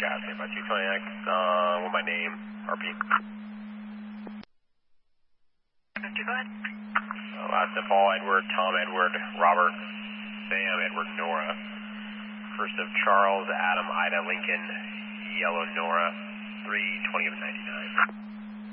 got it. By 220X, with my name, RP. Go ahead. Last of Paul, Edward, Tom, Edward, Robert, Sam, Edward, Nora. First of Charles, Adam, Ida, Lincoln, Yellow, Nora. 320 of 99.